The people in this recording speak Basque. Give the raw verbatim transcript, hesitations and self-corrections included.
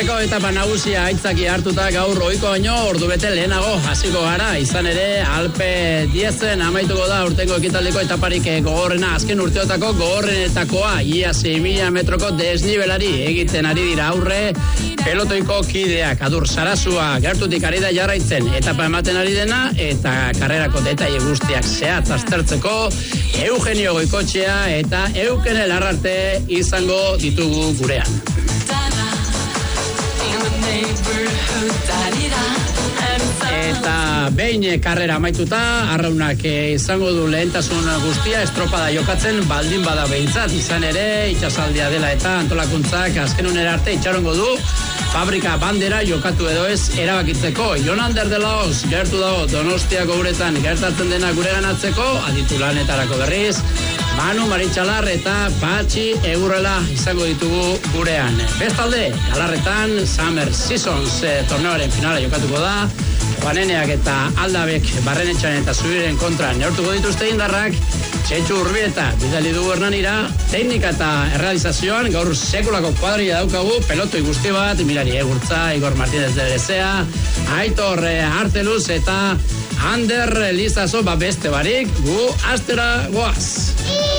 Aurreko etapa nagusia aitzaki hartuta gaur ohiko baino ordu bete lehenago hasiko gara. Izan ere Alpe diezen amaituko da urtengo ekitaldiko etaparik gogorrena, azken urteotako gogorrenetakoa. Ia sei mila metroko desnibelari egiten ari dira aurre pelotoiko kideak. Adur Sarasua gertutik ari da jarraitzen etapa ematen ari dena eta karrerako detaile guztiak zehatz aztertzeko Eugenio Goikotxea eta Eukene Larrarte izango ditugu gurean. Eta behin karrera amaituta, arraunak izango du lehentasun guztia estropada jokatzen baldin bada behintzat. Izan ere, itxasaldia dela eta antolakuntzak azken unera arte itxarongo du fabrika bandera jokatu edo ez erabakitzeko. Jonander de Laos gertu dago Donostiako uretan gertatzen dena gure ganatzeko, aditu lanetarako berriz, Manu Maritxalar eta Patxi Egurrela izango ditugu gurean. Bestalde, Galarretan Summer Seasons eh, torneoaren finala jokatuko da. Juaneneak eta Aldabek Barrenetxaren eta Zubiren kontra neurtuko dituzte indarrak. Txetxu Urbieta bidali dugu Hernanira, teknika eta errealizazioan gaur sekulako kuadrilla daukagu, pelotoi guzti bat, Milari Egurtza, Igor Martínez de Lezea, Aitor Arteluz eta Ander Lizazo, ba beste barik, gu astera goaz.